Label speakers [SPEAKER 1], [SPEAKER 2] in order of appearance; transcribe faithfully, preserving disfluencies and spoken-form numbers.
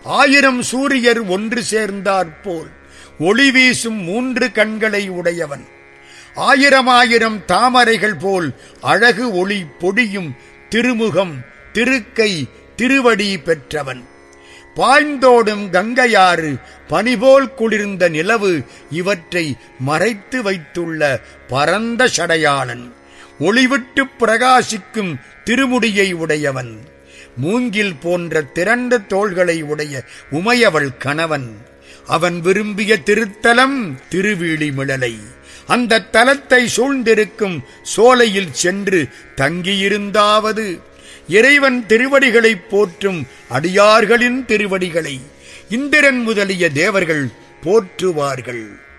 [SPEAKER 1] ஆயிரம் சூரியர் ஒன்று சேர்ந்தாற்போல் ஒளி வீசும் மூன்று கண்களை உடையவன். ஆயிரம் ஆயிரம் தாமரைகள் போல் அழகு ஒளி பொடியும் திருமுகம் திருக்கை திருவடி பெற்றவன். பாய்ந்தோடும் கங்கையாறு பனிபோல் குளிர்ந்த நிலவு இவற்றை மறைத்து வைத்துள்ள பரந்த சடையாளன். ஒளிவிட்டு பிரகாசிக்கும் திருமுடியை உடையவன். மூங்கில் போன்ற திரண்ட தோள்களை உடைய உமையவள் கணவன். அவன் விரும்பிய திருத்தலம் திருவீழிமிழலை. அந்த தலத்தை சூழ்ந்திருக்கும் சோலையில் சென்று தங்கியிருந்தாவது இறைவன் திருவடிகளை போற்றும் அடியார்களின் திருவடிகளை இந்திரன் முதலிய தேவர்கள் போற்றுவார்கள்.